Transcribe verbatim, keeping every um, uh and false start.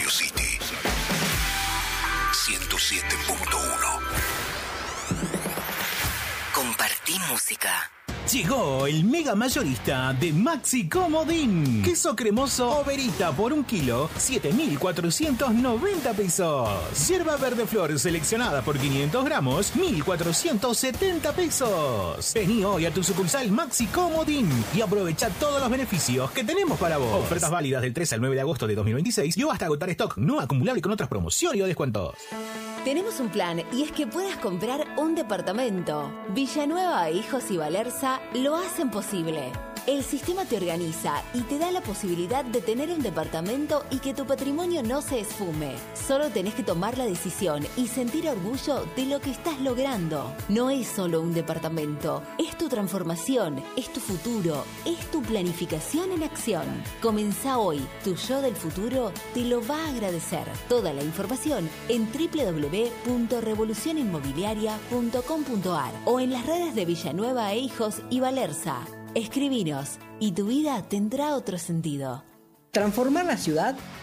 Radio City ciento siete punto uno. Compartí música. Llegó el mega mayorista de Maxi Comodín. Queso cremoso Oberita por un kilo, siete mil cuatrocientos noventa pesos. Hierba verde flor seleccionada por quinientos gramos, mil cuatrocientos setenta pesos. Vení hoy a tu sucursal Maxi Comodín y aprovecha todos los beneficios que tenemos para vos. Ofertas válidas del tres al nueve de agosto de dos mil veintiséis y hasta agotar stock no acumulable con otras promociones o descuentos. Tenemos un plan y es que puedas comprar un departamento. Villanueva e Hijos y Valerza lo hacen posible. El sistema te organiza y te da la posibilidad de tener un departamento y que tu patrimonio no se esfume. Solo tenés que tomar la decisión y sentir orgullo de lo que estás logrando. No es solo un departamento, es tu transformación, es tu futuro, es tu planificación en acción. Comenzá hoy, tu yo del futuro te lo va a agradecer. Toda la información en doble u doble u doble u punto revolución inmobiliaria punto com punto a r o en las redes de Villanueva e Hijos y Valerza. Escribinos y tu vida tendrá otro sentido. Transformar la ciudad